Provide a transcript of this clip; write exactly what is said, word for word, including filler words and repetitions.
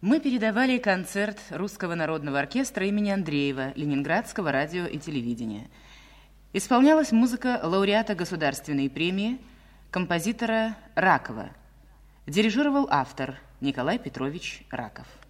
Мы передавали концерт Русского народного оркестра имени Андреева, Ленинградского радио и телевидения. Исполнялась музыка лауреата Государственной премии, композитора Ракова. Дирижировал автор Николай Петрович Раков.